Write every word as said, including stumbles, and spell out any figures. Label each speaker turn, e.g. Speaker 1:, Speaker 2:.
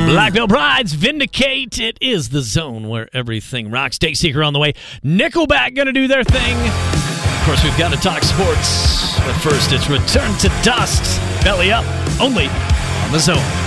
Speaker 1: Black Veil Brides, Vindicate. It is the zone where everything rocks. Dayseeker on the way. Nickelback going to do their thing. Of course, we've got to talk sports. But first, it's Return to Dust. Belly Up, only on the zone.